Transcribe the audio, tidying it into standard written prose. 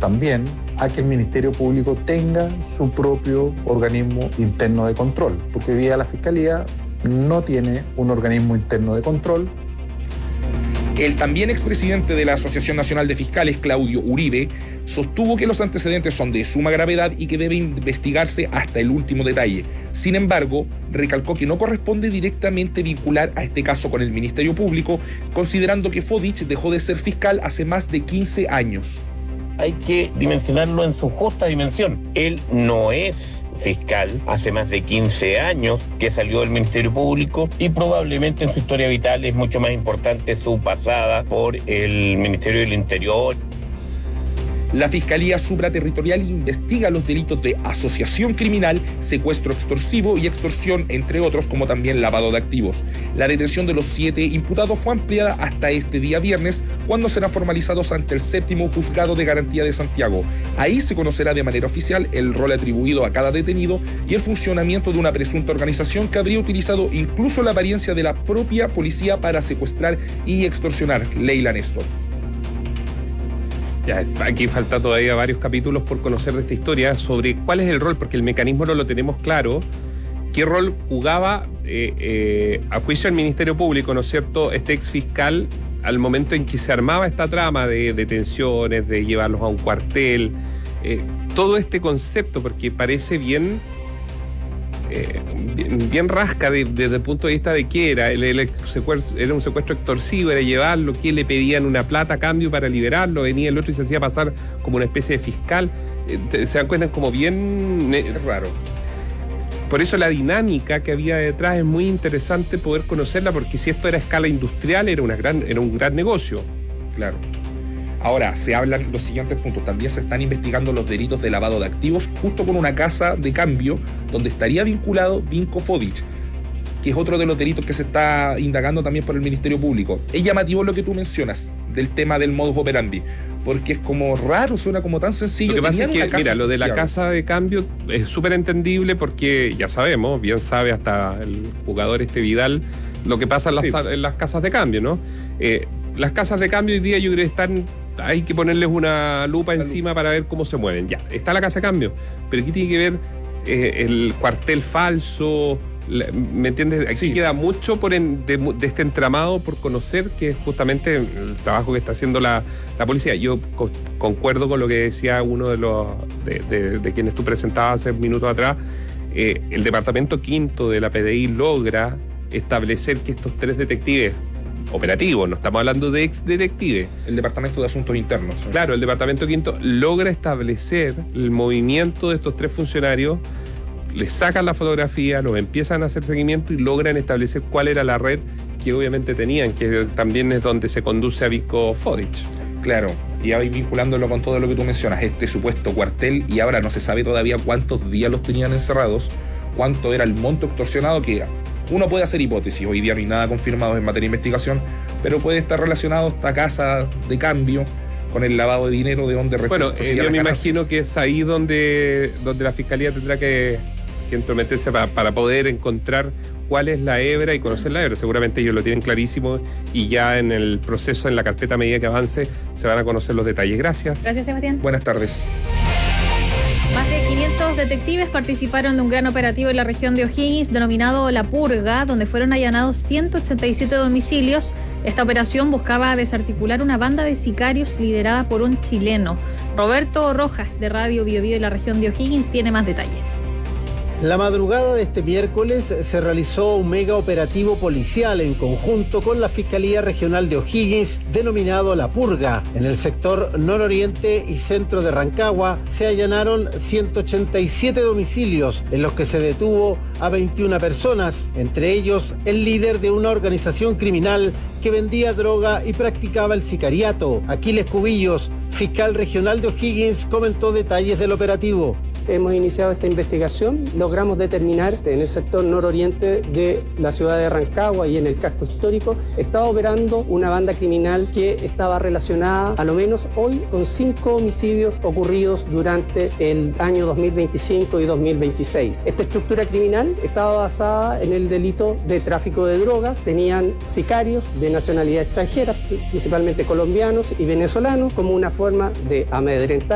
también a que el Ministerio Público tenga su propio organismo interno de control, porque hoy día la Fiscalía no tiene un organismo interno de control. El también expresidente de la Asociación Nacional de Fiscales, Claudio Uribe, sostuvo que los antecedentes son de suma gravedad y que debe investigarse hasta el último detalle. Sin embargo, recalcó que no corresponde directamente vincular a este caso con el Ministerio Público, considerando que Fodich dejó de ser fiscal hace más de 15 años. Hay que dimensionarlo en su justa dimensión. Él no es fiscal hace más de 15 años que salió del Ministerio Público y probablemente en su historia vital es mucho más importante su pasada por el Ministerio del Interior. La Fiscalía Supraterritorial investiga los delitos de asociación criminal, secuestro extorsivo y extorsión, entre otros, como también lavado de activos. La detención de los 7 imputados fue ampliada hasta este día viernes, cuando serán formalizados ante el 7º Juzgado de Garantía de Santiago. Ahí se conocerá de manera oficial el rol atribuido a cada detenido y el funcionamiento de una presunta organización que habría utilizado incluso la apariencia de la propia policía para secuestrar y extorsionar. Leila Néstor. Ya, aquí falta todavía varios capítulos por conocer de esta historia sobre cuál es el rol, porque el mecanismo no lo tenemos claro. ¿Qué rol jugaba a juicio del Ministerio Público, ¿no es cierto?, este ex fiscal al momento en que se armaba esta trama de detenciones, de llevarlos a un cuartel? Todo este concepto, porque parece bien rasca desde el punto de vista de qué era. Era un secuestro extorsivo, era llevarlo, que le pedían una plata a cambio para liberarlo, venía el otro y se hacía pasar como una especie de fiscal. Se dan cuenta como bien raro. Por eso la dinámica que había detrás es muy interesante poder conocerla, porque si esto era a escala industrial era un gran negocio. Claro. Ahora, se hablan los siguientes puntos. También se están investigando los delitos de lavado de activos justo con una casa de cambio donde estaría vinculado Vinko Fodich, que es otro de los delitos que se está indagando también por el Ministerio Público. Es llamativo lo que tú mencionas del tema del modus operandi, porque es como raro, suena como tan sencillo. Lo que pasa es que, mira, lo de la casa de cambio es súper entendible porque ya sabemos, bien sabe hasta el jugador Vidal, lo que pasa en las casas de cambio, ¿no? Las casas de cambio hoy día yo creo que hay que ponerles una lupa encima para ver cómo se mueven. Ya, está la casa de cambio, pero aquí tiene que ver el cuartel falso, ¿me entiendes? Aquí queda mucho de este entramado por conocer, que es justamente el trabajo que está haciendo la policía. Yo concuerdo con lo que decía uno de quienes tú presentabas hace minutos atrás. El departamento quinto de la PDI logra establecer que estos 3 detectives operativos, no estamos hablando de ex detectives. El Departamento de Asuntos Internos. ¿Sí? Claro, el Departamento Quinto logra establecer el movimiento de estos 3 funcionarios, les sacan la fotografía, los empiezan a hacer seguimiento y logran establecer cuál era la red que obviamente tenían, que también es donde se conduce a Vinko Fodich. Claro, y ahí vinculándolo con todo lo que tú mencionas, este supuesto cuartel, y ahora no se sabe todavía cuántos días los tenían encerrados, cuánto era el monto extorsionado, que uno puede hacer hipótesis, hoy día no hay nada confirmado en materia de investigación, pero puede estar relacionado esta casa de cambio con el lavado de dinero, de donde Bueno, yo me imagino que es ahí donde la Fiscalía tendrá que entrometerse para poder encontrar cuál es la hebra y conocer la hebra. Seguramente ellos lo tienen clarísimo y ya en el proceso, en la carpeta a medida que avance, se van a conocer los detalles. Gracias. Gracias, Sebastián. Buenas tardes. Más de 500 detectives participaron de un gran operativo en la región de O'Higgins denominado La Purga, donde fueron allanados 187 domicilios. Esta operación buscaba desarticular una banda de sicarios liderada por un chileno. Roberto Rojas, de Radio Bio Bio de la región de O'Higgins, tiene más detalles. La madrugada de este miércoles se realizó un mega operativo policial en conjunto con la Fiscalía Regional de O'Higgins, denominado La Purga. En el sector nororiente y centro de Rancagua se allanaron 187 domicilios, en los que se detuvo a 21 personas, entre ellos el líder de una organización criminal que vendía droga y practicaba el sicariato. Aquiles Cubillos, fiscal regional de O'Higgins, comentó detalles del operativo. Hemos iniciado esta investigación, logramos determinar en el sector nororiente de la ciudad de Rancagua y en el casco histórico estaba operando una banda criminal que estaba relacionada, a lo menos hoy, con 5 homicidios ocurridos durante el año 2025 y 2026. Esta estructura criminal estaba basada en el delito de tráfico de drogas, tenían sicarios de nacionalidad extranjera, principalmente colombianos y venezolanos, como una forma de amedrentar